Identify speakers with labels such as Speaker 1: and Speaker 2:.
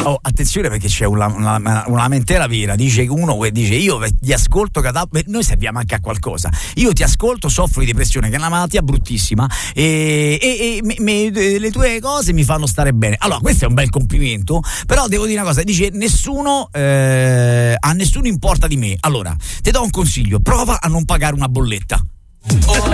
Speaker 1: Oh, attenzione, perché c'è una lamentela vera. Dice uno che dice: io ti ascolto, noi serviamo anche a qualcosa. Io ti ascolto, soffro di depressione, che è una malattia bruttissima, e le tue cose mi fanno stare bene. Allora, questo è un bel complimento, però devo dire una cosa. Dice: a nessuno importa di me. Allora, ti do un consiglio: prova a non pagare una bolletta.